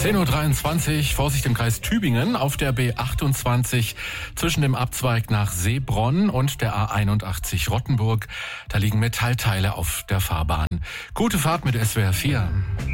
10.23 Uhr, Vorsicht im Kreis Tübingen auf der B28 zwischen dem Abzweig nach Seebronn und der A81 Rottenburg. Da liegen Metallteile auf der Fahrbahn. Gute Fahrt mit SWR 4.